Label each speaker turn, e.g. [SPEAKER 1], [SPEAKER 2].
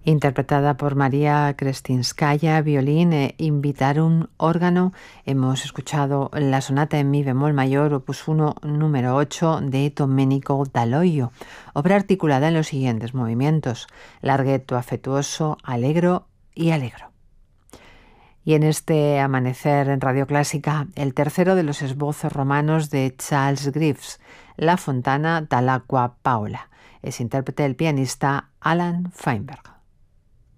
[SPEAKER 1] interpretada por María Krestinskaya, violín, e Invitarum, órgano. Hemos escuchado la sonata en mi bemol mayor, opus 1, número 8, de Domenico Daloio, obra articulada en los siguientes movimientos: larghetto afetuoso, allegro y allegro. Y en este amanecer en Radio Clásica, el tercero de los esbozos romanos de Charles Greaves, La fontana dall'acqua Paola. Es intérprete el pianista Alan Feinberg.